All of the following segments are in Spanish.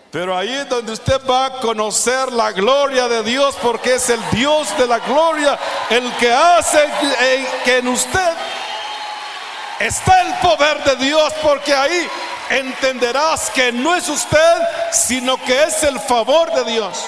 Pero ahí es donde usted va a conocer la gloria de Dios, porque es el Dios de la gloria el que hace que en usted está el poder de Dios, porque ahí entenderás que no es usted, sino que es el favor de Dios.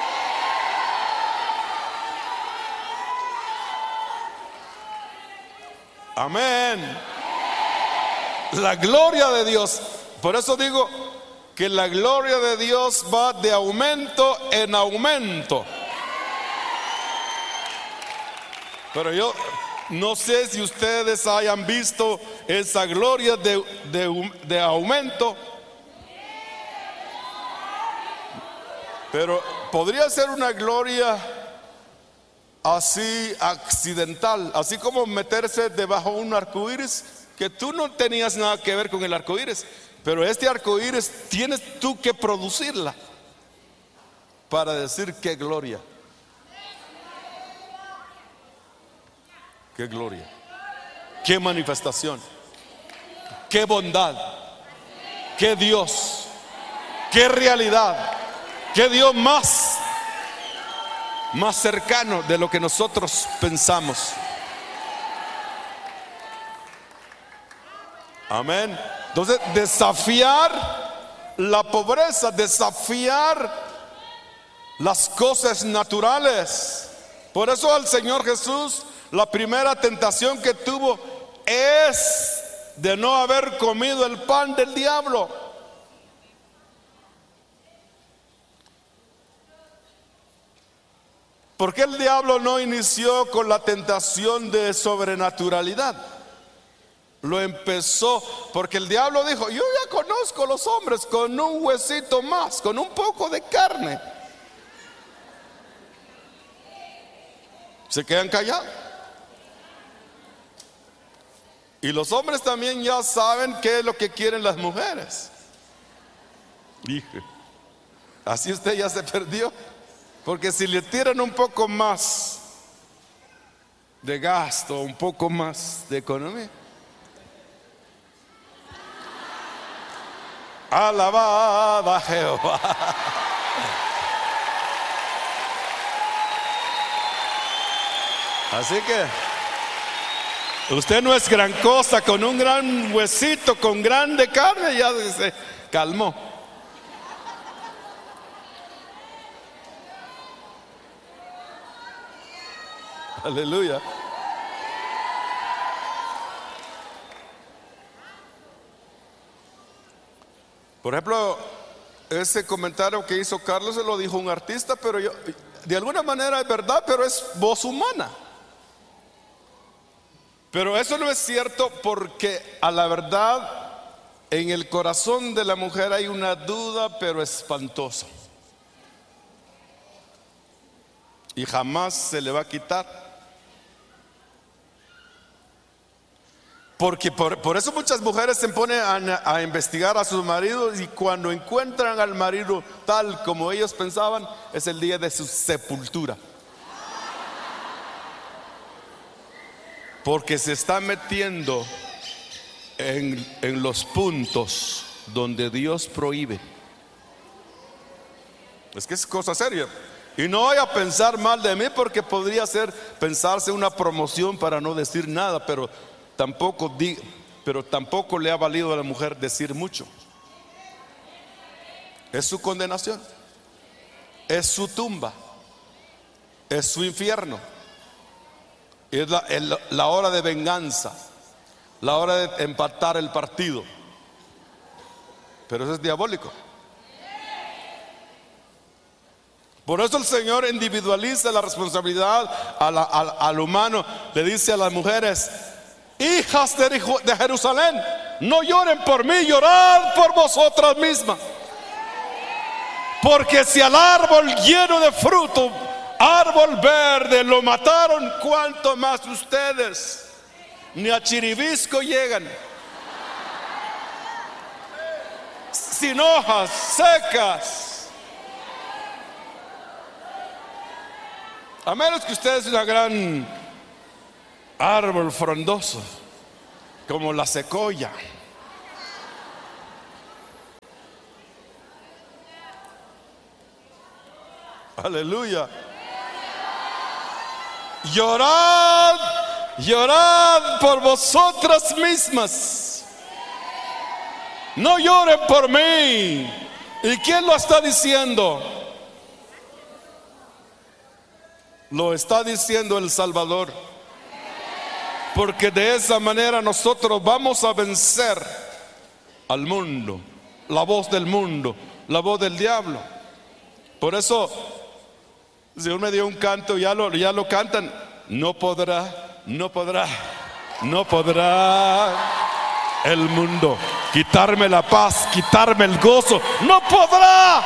Amén. La gloria de Dios. Por eso digo que la gloria de Dios va de aumento en aumento. Pero yo no sé si ustedes hayan visto esa gloria de aumento. Pero podría ser una gloria así accidental, así como meterse debajo de un arco iris, que tú no tenías nada que ver con el arco iris, pero este arco iris tienes tú que producirla para decir qué gloria, qué gloria, qué manifestación, qué bondad, qué Dios, qué realidad, qué Dios más cercano de lo que nosotros pensamos. Amén. Entonces, desafiar la pobreza, desafiar las cosas naturales. Por eso al Señor Jesús, la primera tentación que tuvo es de no haber comido el pan del diablo. ¿Por qué el diablo no inició con la tentación de sobrenaturalidad? Lo empezó porque el diablo dijo: yo ya conozco a los hombres con un huesito más, con un poco de carne. Se quedan callados. Y los hombres también ya saben qué es lo que quieren las mujeres. Dije, así usted ya se perdió. Porque si le tiran un poco más de gasto, un poco más de economía, alabada Jehová. Así que usted no es gran cosa, con un gran huesito, con grande carne, ya se calmó. Aleluya. Por ejemplo, ese comentario que hizo Carlos se lo dijo un artista, pero yo, de alguna manera es verdad, pero es voz humana. Pero eso no es cierto, porque a la verdad en el corazón de la mujer hay una duda, pero espantosa, y jamás se le va a quitar. Porque por eso muchas mujeres se ponen a investigar a sus maridos, y cuando encuentran al marido tal como ellos pensaban, es el día de su sepultura. Porque se está metiendo en los puntos donde Dios prohíbe. Es que es cosa seria. Y no voy a pensar mal de mí, porque podría ser pensarse una promoción para no decir nada, pero tampoco le ha valido a la mujer decir mucho. Es su condenación, es su tumba, es su infierno, es la hora de venganza, la hora de empatar el partido. Pero eso es diabólico. Por eso el Señor individualiza la responsabilidad al humano. Le dice a las mujeres: hijas de Jerusalén, no lloren por mí, llorad por vosotras mismas. Porque si al árbol lleno de fruto, árbol verde, lo mataron, cuánto más ustedes. Ni a Chiribisco llegan, sin hojas, secas. A menos que usted es una gran árbol frondoso, como la secoya. Aleluya. Llorad, llorad por vosotras mismas. No lloren por mí. ¿Y quién lo está diciendo? Lo está diciendo el Salvador. Porque de esa manera nosotros vamos a vencer al mundo, la voz del mundo, la voz del diablo. Por eso el Señor me dio un canto, ya lo cantan. No podrá el mundo quitarme la paz, quitarme el gozo. No podrá.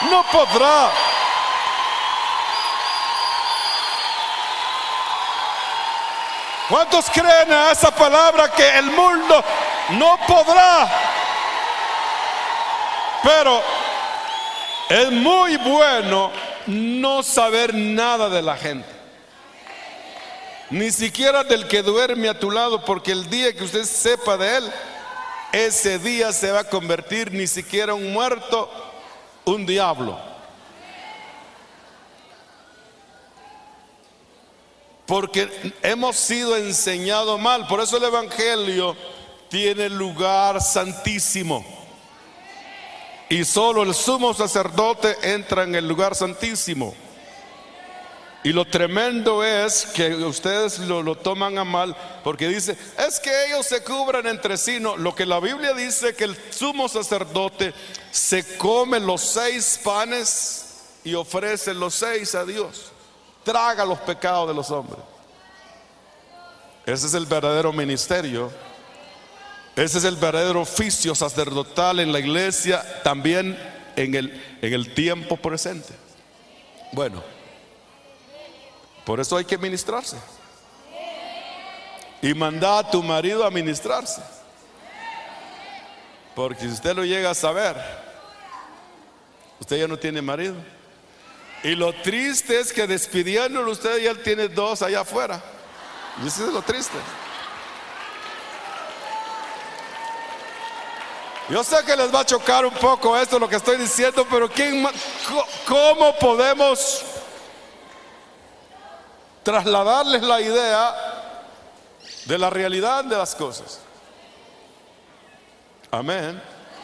¿Cuántos creen a esa palabra que el mundo no podrá? Pero es muy bueno no saber nada de la gente, ni siquiera del que duerme a tu lado, porque el día que usted sepa de él, ese día se va a convertir ni siquiera un muerto, un diablo. Porque hemos sido enseñados mal. Por eso el evangelio tiene lugar santísimo, y solo el sumo sacerdote entra en el lugar santísimo. Y lo tremendo es que ustedes lo toman a mal, porque dice, es que ellos se cubran entre sí. No, lo que la Biblia dice, que el sumo sacerdote se come los 6 panes y ofrece los 6 a Dios. Traga los pecados de los hombres. Ese es el verdadero ministerio. Ese es el verdadero oficio sacerdotal en la iglesia, también en el tiempo presente. Bueno, por eso hay que ministrarse. Y manda a tu marido a ministrarse. Porque si usted lo llega a saber, usted ya no tiene marido. Y lo triste es que despidiéndolo, usted ya tiene 2 allá afuera. Y eso es lo triste. Yo sé que les va a chocar un poco esto, lo que estoy diciendo, pero ¿cómo podemos trasladarles la idea de la realidad de las cosas? Amén.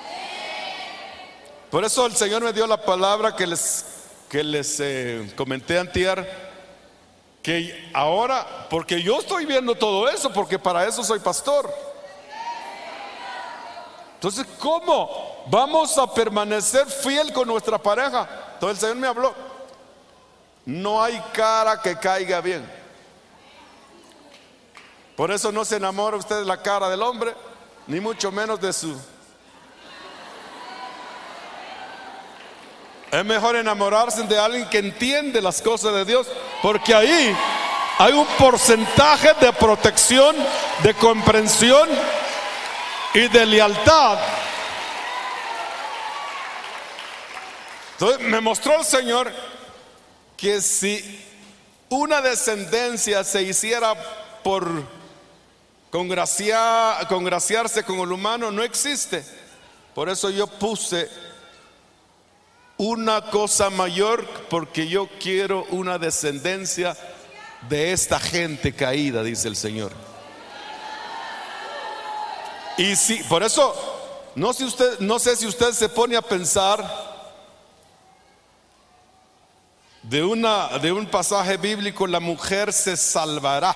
Por eso el Señor me dio la palabra que les comenté antier, que ahora, porque yo estoy viendo todo eso, porque para eso soy pastor. Entonces, ¿cómo vamos a permanecer fiel con nuestra pareja? Entonces el Señor me habló. No hay cara que caiga bien. Por eso no se enamora usted de la cara del hombre, ni mucho menos de su. Es mejor enamorarse de alguien que entiende las cosas de Dios, porque ahí hay un porcentaje de protección, de comprensión y de lealtad. Entonces me mostró el Señor que si una descendencia se hiciera por congraciarse con el humano, no existe. Por eso yo puse una cosa mayor, porque yo quiero una descendencia de esta gente caída, dice el Señor. Y sí, por eso no sé si usted se pone a pensar de un pasaje bíblico, la mujer se salvará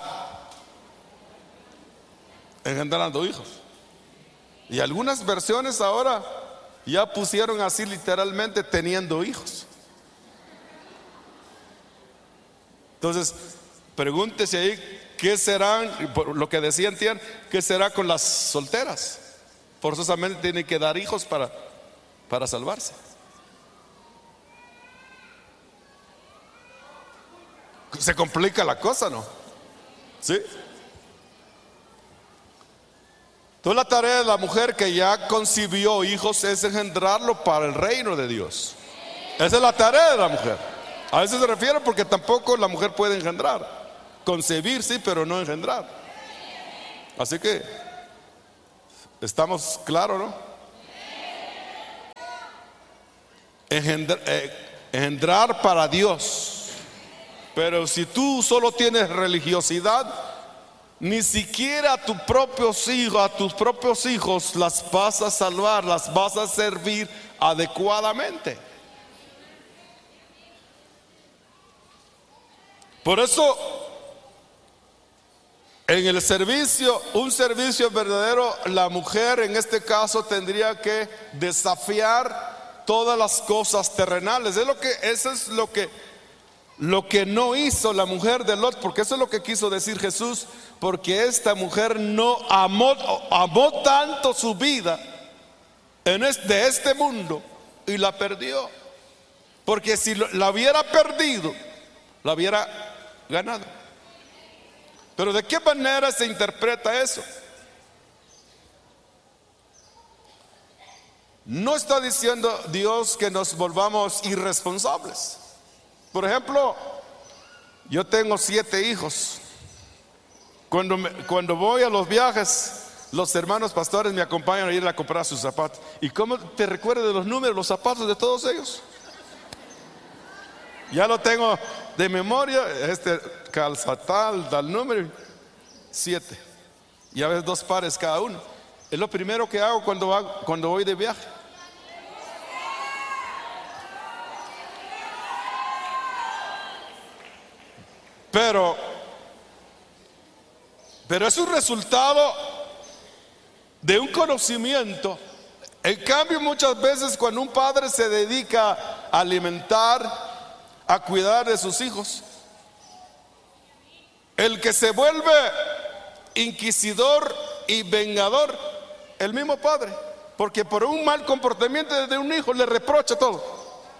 engendrando hijos. Y algunas versiones ahora ya pusieron así literalmente, teniendo hijos. Entonces, pregúntese ahí, ¿qué serán? Por lo que decían, ¿qué será con las solteras? Forzosamente tienen que dar hijos para salvarse. Se complica la cosa, ¿no? ¿Sí? Entonces la tarea de la mujer que ya concibió hijos es engendrarlo para el reino de Dios. Esa es la tarea de la mujer. A veces se refiere porque tampoco la mujer puede engendrar. Concebir sí, pero no engendrar. Así que estamos claros, ¿no? engendrar para Dios. Pero si tú solo tienes religiosidad, ni siquiera a tus propios hijos las vas a salvar, las vas a servir adecuadamente. Por eso, en el servicio, un servicio verdadero, la mujer en este caso tendría que desafiar todas las cosas terrenales. Eso es lo que no hizo la mujer de Lot, porque eso es lo que quiso decir Jesús, porque esta mujer no amó tanto su vida de este mundo y la perdió. Porque si la hubiera perdido, la hubiera ganado. Pero ¿de qué manera se interpreta eso? No está diciendo Dios que nos volvamos irresponsables. Por ejemplo, yo tengo 7 hijos. Cuando voy a los viajes, los hermanos pastores me acompañan a ir a comprar sus zapatos. ¿Y cómo te recuerdas de los números, los zapatos de todos ellos? Ya lo tengo de memoria. Calza tal número 7. Y a veces 2 pares cada uno. Es lo primero que hago cuando voy de viaje. Pero es un resultado de un conocimiento. En cambio, muchas veces cuando un padre se dedica a alimentar, a cuidar de sus hijos, el que se vuelve inquisidor y vengador, el mismo padre, porque por un mal comportamiento de un hijo le reprocha todo.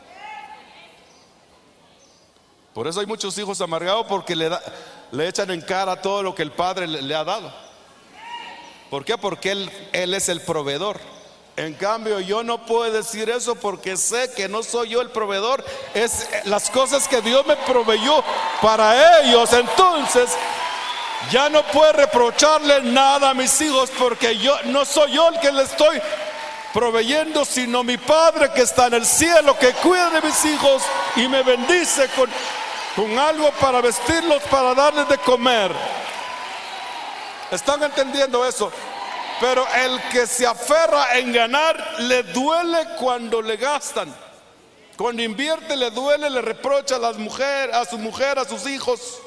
Por eso hay muchos hijos amargados, porque le echan en cara todo lo que el padre le ha dado. ¿Por qué? Porque él es el proveedor. En cambio, yo no puedo decir eso, porque sé que no soy yo el proveedor, es las cosas que Dios me proveyó para ellos. Entonces ya no puedo reprocharle nada a mis hijos, porque no soy yo el que le estoy proveyendo, sino mi Padre que está en el cielo, que cuida de mis hijos y me bendice con algo para vestirlos, para darles de comer. ¿Están entendiendo eso? Pero el que se aferra en ganar, le duele cuando le gastan. Cuando invierte le duele, le reprocha a su mujer, a sus hijos.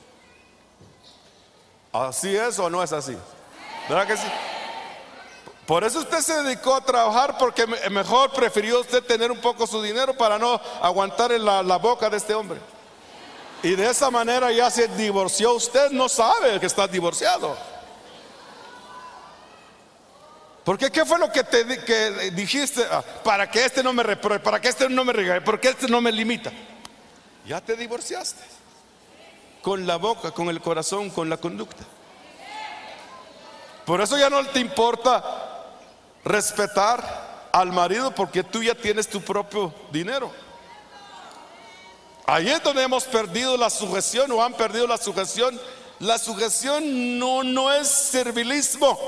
¿Así es o no es así? ¿Verdad que sí? Por eso usted se dedicó a trabajar, porque mejor prefirió usted tener un poco su dinero para no aguantar en la boca de este hombre. Y de esa manera ya se divorció. Usted no sabe que está divorciado. Porque ¿qué fue lo que dijiste? Para que este no me reproche, para que este no me regale, porque este no me limita. Ya te divorciaste. Con la boca, con el corazón, con la conducta. Por eso ya no te importa respetar al marido, porque tú ya tienes tu propio dinero. Ahí es donde hemos perdido la sujeción, o han perdido la sujeción. La sujeción no es servilismo.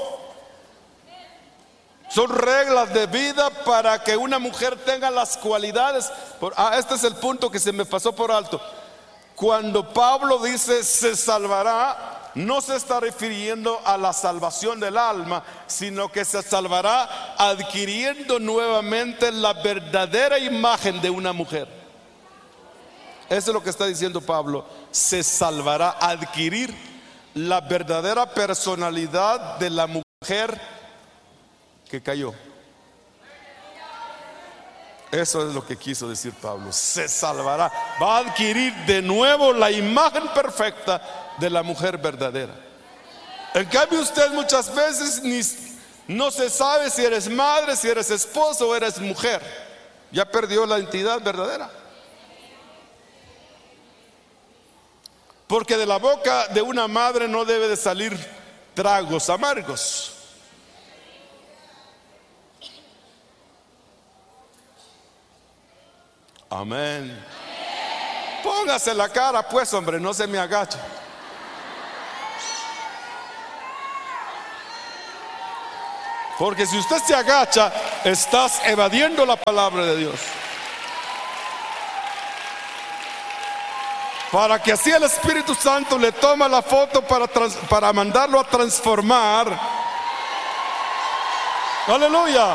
Son reglas de vida para que una mujer tenga las cualidades. Este es el punto que se me pasó por alto. Cuando Pablo dice se salvará, no se está refiriendo a la salvación del alma, sino que se salvará adquiriendo nuevamente la verdadera imagen de una mujer. Eso es lo que está diciendo Pablo. Se salvará, adquirir la verdadera personalidad de la mujer que cayó. Eso es lo que quiso decir Pablo. Se salvará, va a adquirir de nuevo la imagen perfecta de la mujer verdadera. En cambio, usted muchas veces no se sabe si eres madre, si eres esposo o eres mujer. Ya perdió la identidad verdadera. Porque de la boca de una madre no debe de salir tragos amargos. Amén. Póngase la cara, pues, hombre, no se me agache. Porque si usted se agacha, estás evadiendo la palabra de Dios. para que así el Espíritu Santo le toma la foto para mandarlo a transformar. Aleluya.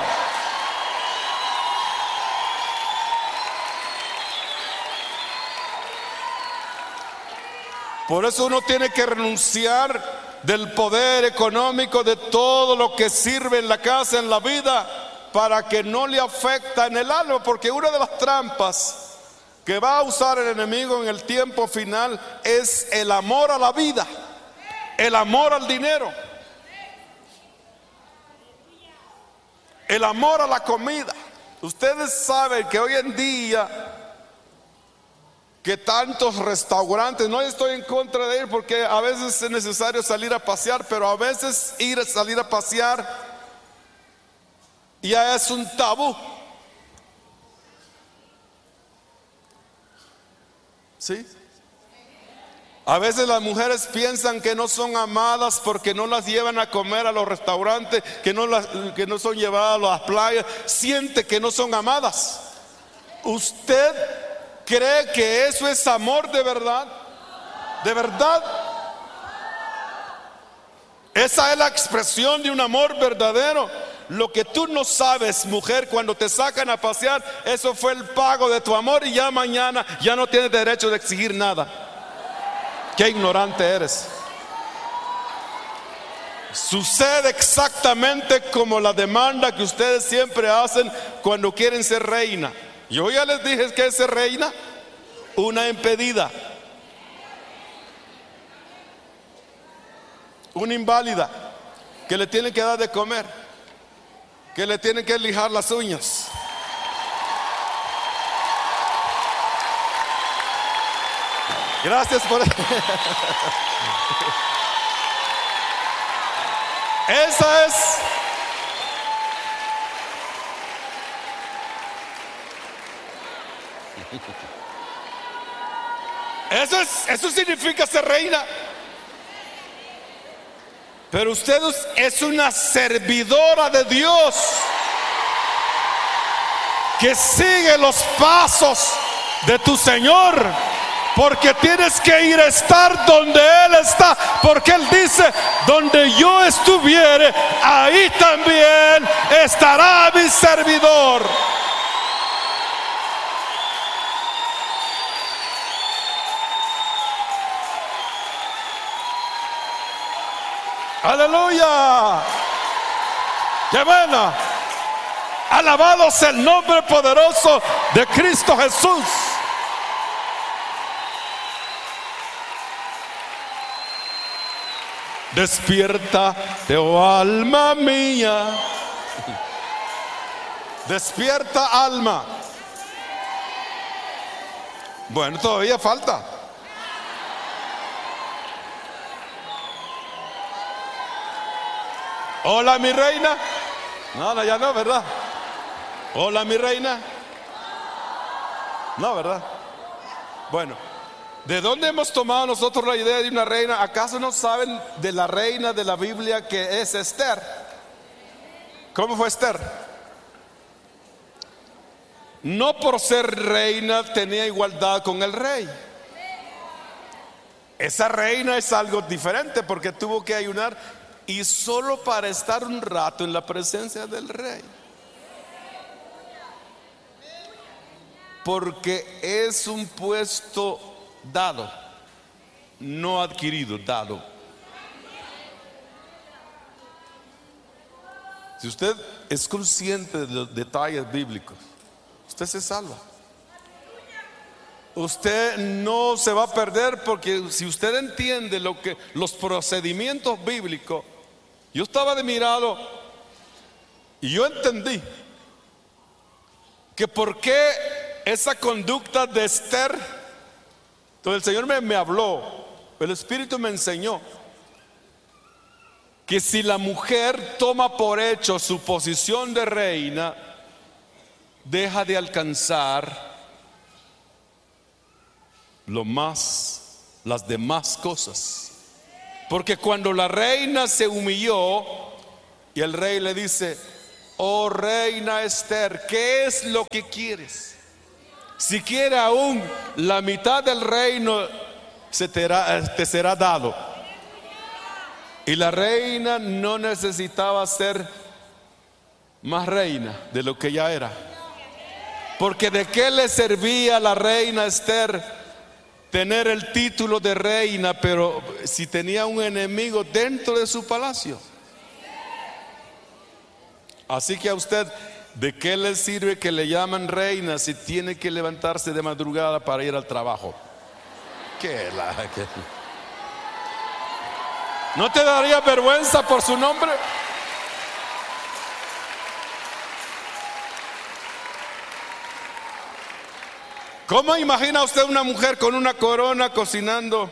Por eso uno tiene que renunciar del poder económico, de todo lo que sirve en la casa, en la vida, para que no le afecta en el alma. Porque una de las trampas que va a usar el enemigo en el tiempo final es el amor a la vida, el amor al dinero, el amor a la comida. Ustedes saben que hoy en día, que tantos restaurantes, no estoy en contra de ir, porque a veces es necesario salir a pasear, pero a veces salir a pasear ya es un tabú. ¿Sí? A veces las mujeres piensan que no son amadas porque no las llevan a comer a los restaurantes, que no son llevadas a las playas. Siente que no son amadas. ¿Usted cree que eso es amor de verdad? ¿De verdad? Esa es la expresión de un amor verdadero. Lo que tú no sabes, mujer, cuando te sacan a pasear, eso fue el pago de tu amor, y ya mañana ya no tienes derecho de exigir nada. Qué ignorante eres. Sucede exactamente como la demanda que ustedes siempre hacen cuando quieren ser reina. Yo ya les dije que es ser reina, una impedida, una inválida, que le tienen que dar de comer, que le tienen que lijar las uñas. Gracias por eso. Esa es. Eso significa ser reina. Pero usted es una servidora de Dios que sigue los pasos de tu Señor, porque tienes que ir a estar donde Él está, porque Él dice: donde yo estuviere, ahí también estará mi servidor. Aleluya. Qué buena. Alabado sea el nombre poderoso de Cristo Jesús. Despierta, oh alma mía. Despierta, alma. Bueno, todavía falta. Hola, mi reina. No, ya no, ¿verdad? Hola, mi reina. No, ¿verdad? Bueno, ¿de dónde hemos tomado nosotros la idea de una reina? ¿Acaso no saben de la reina de la Biblia que es Esther? ¿Cómo fue Esther? No por ser reina tenía igualdad con el rey. Esa reina es algo diferente, porque tuvo que ayunar, y solo para estar un rato en la presencia del rey, porque es un puesto dado, no adquirido, dado. Si usted es consciente de los detalles bíblicos, usted se salva. Usted no se va a perder, porque si usted entiende los procedimientos bíblicos. Yo estaba de mirado y yo entendí que por qué esa conducta de Esther. Entonces el Señor me habló, el Espíritu me enseñó que si la mujer toma por hecho su posición de reina, deja de alcanzar las demás cosas. Porque cuando la reina se humilló y el rey le dice: oh reina Esther, ¿qué es lo que quieres? Si quiere aún la mitad del reino te será dado. Y la reina no necesitaba ser más reina de lo que ya era. Porque ¿de qué le servía a la reina Esther tener el título de reina, pero si tenía un enemigo dentro de su palacio? Así que a usted, ¿de qué le sirve que le llaman reina si tiene que levantarse de madrugada para ir al trabajo? ¿No te daría vergüenza por su nombre? ¿Cómo imagina usted una mujer con una corona cocinando?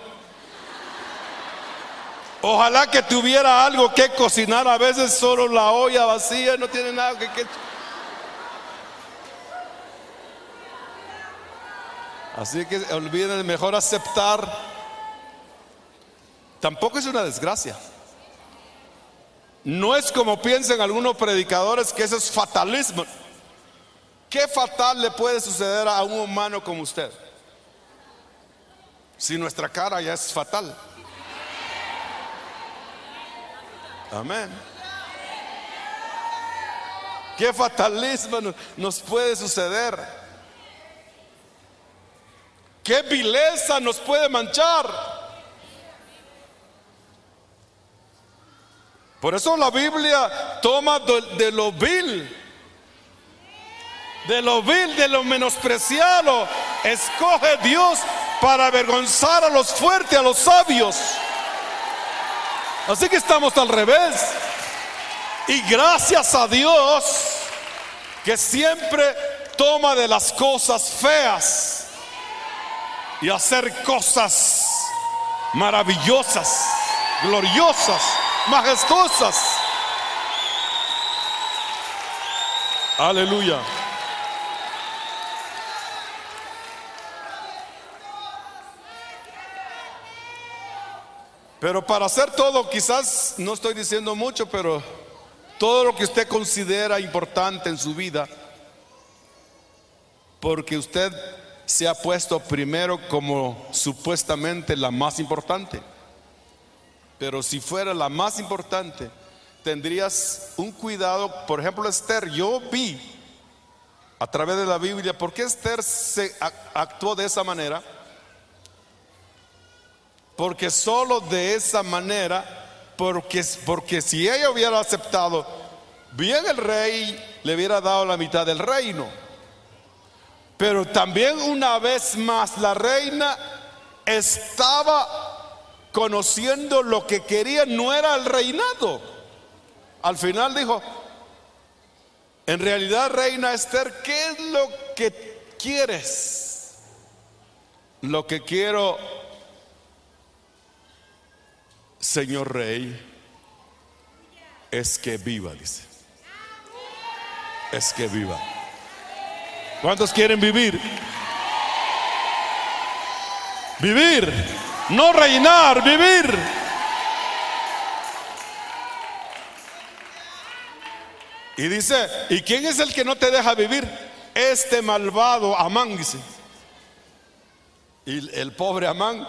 Ojalá que tuviera algo que cocinar. A veces solo la olla vacía, no tiene nada que... Así que olviden, mejor aceptar. Tampoco es una desgracia. No es como piensan algunos predicadores que eso es fatalismo. ¿Qué fatal le puede suceder a un humano como usted? Si nuestra cara ya es fatal. Amén. ¿Qué fatalismo nos puede suceder? ¿Qué vileza nos puede manchar? Por eso la Biblia toma de lo vil, de lo menospreciado, escoge Dios para avergonzar a los fuertes, a los sabios. Así que estamos al revés. Y gracias a Dios que siempre toma de las cosas feas y hacer cosas maravillosas, gloriosas, majestuosas. Aleluya. Pero para hacer todo, quizás no estoy diciendo mucho, pero todo lo que usted considera importante en su vida, porque usted se ha puesto primero como supuestamente la más importante. Pero si fuera la más importante, tendrías un cuidado. Por ejemplo, Esther, yo vi a través de la Biblia por qué Esther se actuó de esa manera. Porque solo de esa manera, porque si ella hubiera aceptado, bien el rey le hubiera dado la mitad del reino. Pero también una vez más la reina estaba conociendo lo que quería, no era el reinado. Al final dijo, en realidad, reina Esther, ¿qué es lo que quieres? Lo que quiero, señor rey, es que viva, dice. Es que viva. ¿Cuántos quieren vivir? Vivir, no reinar, vivir. Y dice, ¿y quién es el que no te deja vivir? Este malvado Amán, dice. Y el pobre Amán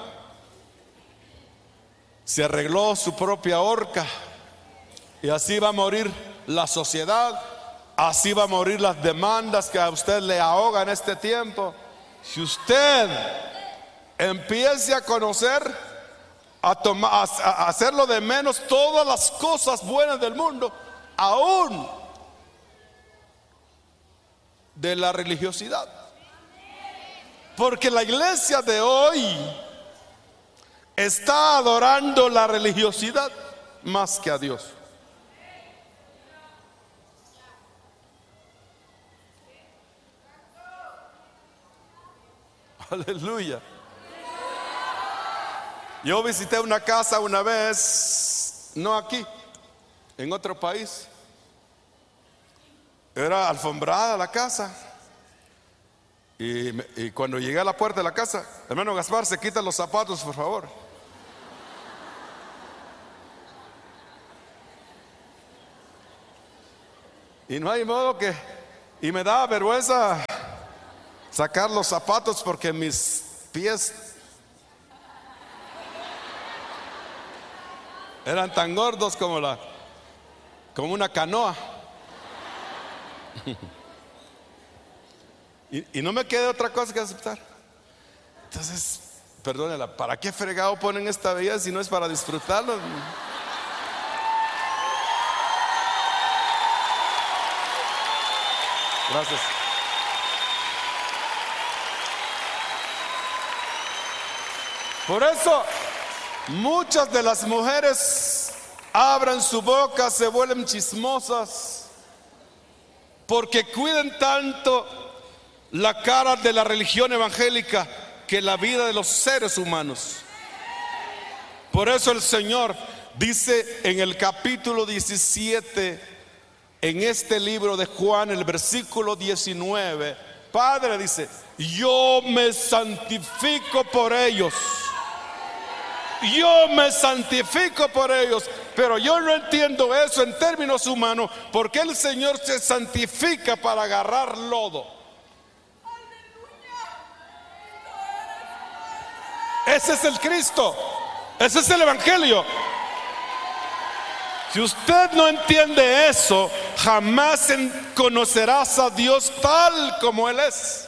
se arregló su propia horca. Y así va a morir la sociedad. Así va a morir las demandas que a usted le ahogan en este tiempo. Si usted empiece a conocer, a hacerlo de menos todas las cosas buenas del mundo, aún de la religiosidad. Porque la iglesia de hoy está adorando la religiosidad más que a Dios. Aleluya. Yo visité una casa una vez, no aquí, en otro país. Era alfombrada la casa. Y cuando llegué a la puerta de la casa, hermano Gaspar, se quitan los zapatos, por favor. Y no hay modo que... Y me daba vergüenza sacar los zapatos porque mis pies Eran tan gordos como una canoa. Y no me queda otra cosa que aceptar. Entonces, perdónela, ¿para qué fregado ponen esta vida si no es para disfrutarlo? Gracias. Por eso muchas de las mujeres abren su boca, se vuelven chismosas, porque cuidan tanto la cara de la religión evangélica que la vida de los seres humanos. Por eso el Señor dice en el capítulo 17, en este libro de Juan, el versículo 19, Padre, dice, yo me santifico por ellos. Yo me santifico por ellos. Pero yo no entiendo eso en términos humanos, porque el Señor se santifica para agarrar lodo. Ese es el Cristo, ese es el Evangelio. Si usted no entiende eso, jamás conocerás a Dios tal como Él es.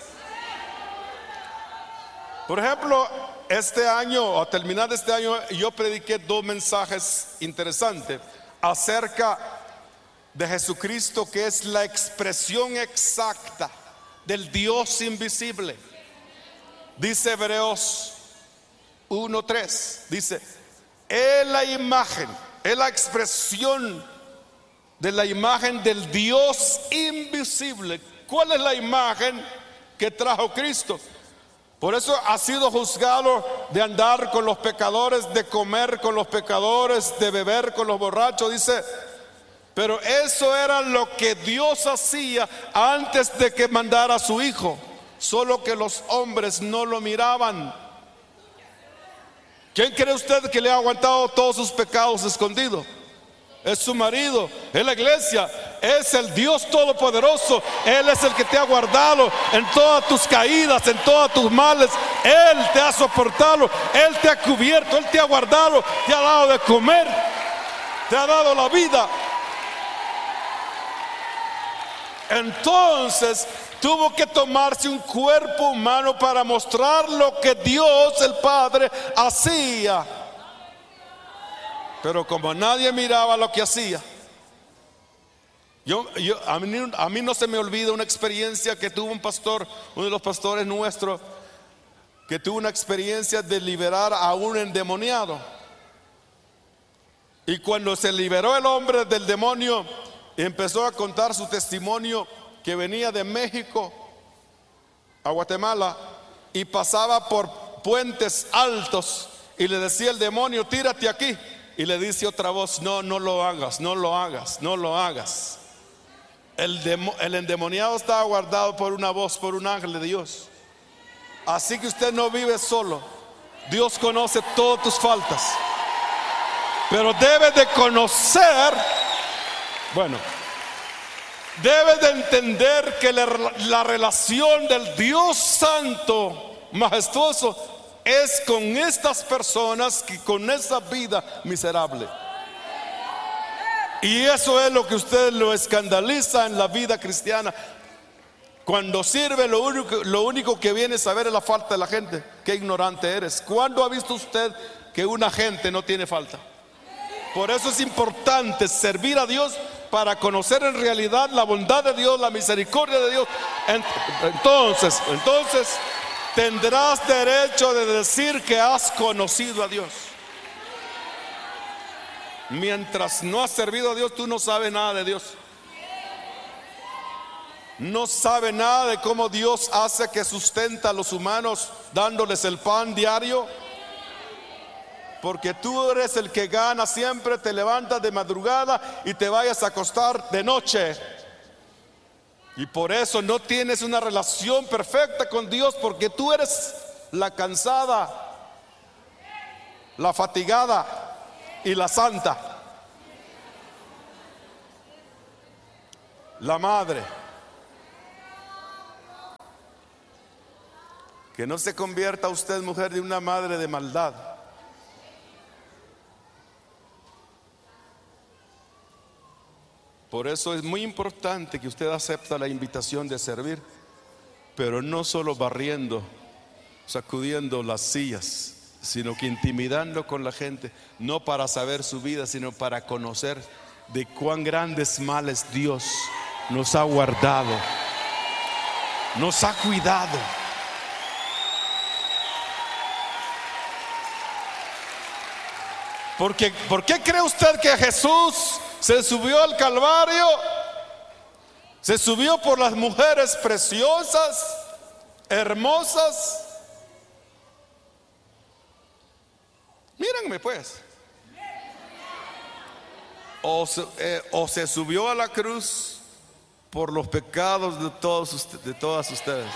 Por ejemplo, este año, a terminar este año, yo prediqué 2 mensajes interesantes acerca de Jesucristo, que es la expresión exacta del Dios invisible. Dice Hebreos 1:3, dice, es la imagen, es la expresión de la imagen del Dios invisible. ¿Cuál es la imagen que trajo Cristo? Por eso ha sido juzgado de andar con los pecadores, de comer con los pecadores, de beber con los borrachos, dice. Pero eso era lo que Dios hacía antes de que mandara a su Hijo, solo que los hombres no lo miraban. ¿Quién cree usted que le ha aguantado todos sus pecados escondidos? Es su marido, es la iglesia, es el Dios Todopoderoso. Él es el que te ha guardado en todas tus caídas, en todos tus males. Él te ha soportado, Él te ha cubierto, Él te ha guardado, te ha dado de comer, te ha dado la vida. Entonces tuvo que tomarse un cuerpo humano para mostrar lo que Dios el Padre hacía. Pero como nadie miraba lo que hacía, a mí no se me olvida una experiencia que tuvo un pastor, uno de los pastores nuestros, que tuvo una experiencia de liberar a un endemoniado. Y cuando se liberó el hombre del demonio, empezó a contar su testimonio, que venía de México a Guatemala y pasaba por puentes altos y le decía el demonio, tírate aquí. Y le dice otra voz, no, no lo hagas, no lo hagas, no lo hagas. El endemoniado estaba guardado por una voz, por un ángel de Dios. Así que usted no vive solo. Dios conoce todas tus faltas, pero debe de conocer, debe de entender que la relación del Dios Santo, majestuoso, es con estas personas, que con esa vida miserable. Y eso es lo que usted lo escandaliza en la vida cristiana. Cuando sirve, lo único que viene a saber es la falta de la gente. Qué ignorante eres. ¿Cuándo ha visto usted que una gente no tiene falta? Por eso es importante servir a Dios, para conocer en realidad la bondad de Dios, la misericordia de Dios. Entonces tendrás derecho de decir que has conocido a Dios. Mientras no has servido a Dios, tú no sabes nada de Dios. No sabes nada de cómo Dios hace que sustenta a los humanos dándoles el pan diario. Porque tú eres el que gana siempre, te levantas de madrugada y te vayas a acostar de noche. Y por eso no tienes una relación perfecta con Dios, porque tú eres la cansada, la fatigada y la santa. La madre. Que no se convierta usted, mujer, de una madre de maldad. Por eso es muy importante que usted acepte la invitación de servir, pero no solo barriendo, sacudiendo las sillas, sino que intimidando con la gente, no para saber su vida, sino para conocer de cuán grandes males Dios nos ha guardado, nos ha cuidado. Porque, ¿por qué cree usted que Jesús se subió al Calvario? Se subió por las mujeres preciosas, hermosas. Mírenme pues. O se subió a la cruz por los pecados de todas ustedes.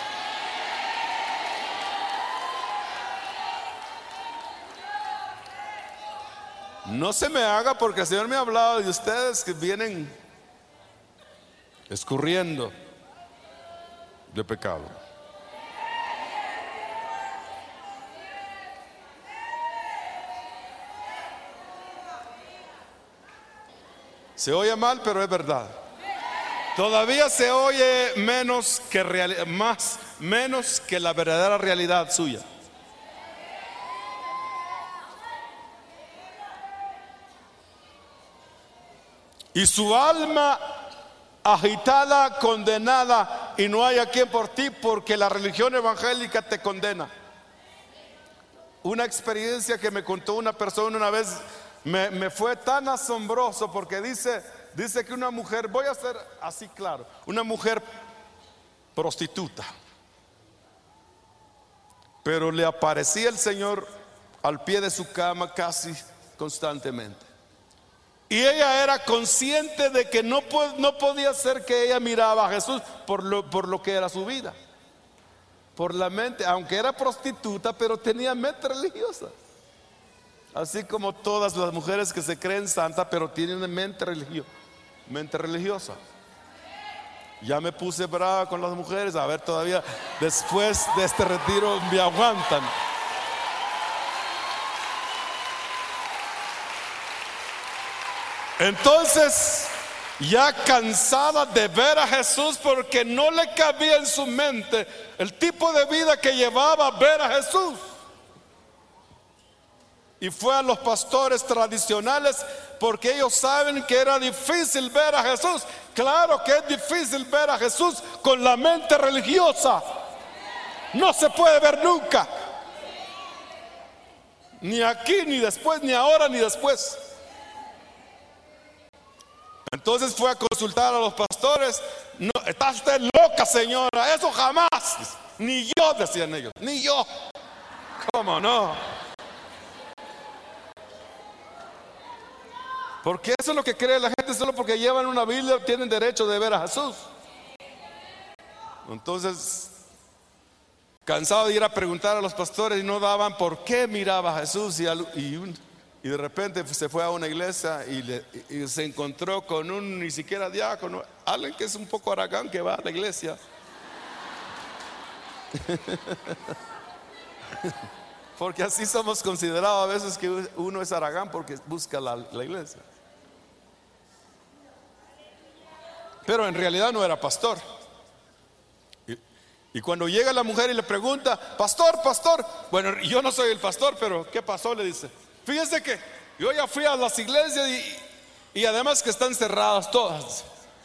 No se me haga, porque el Señor me ha hablado de ustedes que vienen escurriendo de pecado. Se oye mal, pero es verdad. Todavía se oye menos que menos que la verdadera realidad suya. Y su alma agitada, condenada, y no hay a quien por ti, porque la religión evangélica te condena. Una experiencia que me contó una persona una vez me fue tan asombroso, porque dice que una mujer, voy a ser así claro, una mujer prostituta, pero le aparecía el Señor al pie de su cama casi constantemente. Y ella era consciente de que no podía ser que ella miraba a Jesús por lo que era su vida, por la mente, aunque era prostituta, pero tenía mente religiosa. Así como todas las mujeres que se creen santas, pero tienen mente religiosa. Ya me puse brava con las mujeres, a ver, todavía después de este retiro me aguantan. Entonces, ya cansada de ver a Jesús, porque no le cabía en su mente el tipo de vida que llevaba ver a Jesús, y fue a los pastores tradicionales, porque ellos saben que era difícil ver a Jesús. Claro que es difícil ver a Jesús con la mente religiosa. No se puede ver nunca, ni aquí, ni después, ni ahora, ni después. Entonces fue a consultar a los pastores. No, está usted loca, señora, eso jamás. Ni yo, decían ellos, ni yo. ¿Cómo no? Porque eso es lo que cree la gente, solo porque llevan una Biblia tienen derecho de ver a Jesús. Entonces, cansado de ir a preguntar a los pastores, y no daban por qué miraba a Jesús, y de repente se fue a una iglesia y se encontró con un ni siquiera diácono, alguien que es un poco aragán, que va a la iglesia. Porque así somos considerados a veces, que uno es aragán porque busca la iglesia. Pero en realidad no era pastor. Y cuando llega la mujer y le pregunta: pastor, bueno, yo no soy el pastor, pero ¿qué pasó? Le dice: fíjese que yo ya fui a las iglesias y además que están cerradas todas.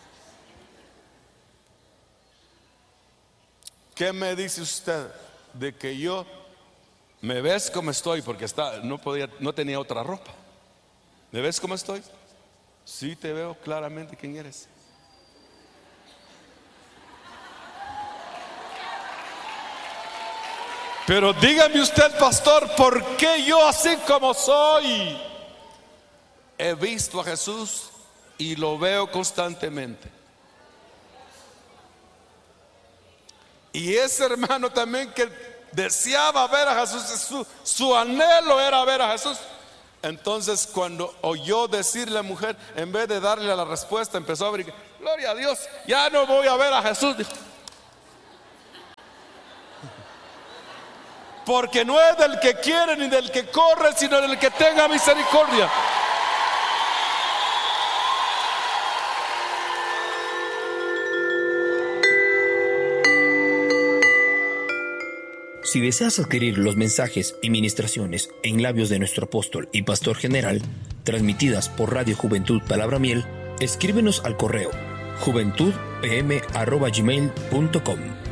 ¿Qué me dice usted de que yo me ves como estoy? Porque no tenía otra ropa. ¿Me ves como estoy? Sí, te veo claramente quién eres. Pero dígame usted, pastor, ¿por qué yo así como soy? He visto a Jesús y lo veo constantemente. Y ese hermano también, que deseaba ver a Jesús, su anhelo era ver a Jesús. Entonces, cuando oyó decir la mujer, en vez de darle la respuesta, empezó a brincar: gloria a Dios, ya no voy a ver a Jesús. Dijo. Porque no es del que quiere ni del que corre, sino del que tenga misericordia. Si deseas adquirir los mensajes y ministraciones en labios de nuestro apóstol y pastor general, transmitidas por Radio Juventud Palabra Miel, escríbenos al correo juventudpm@gmail.com.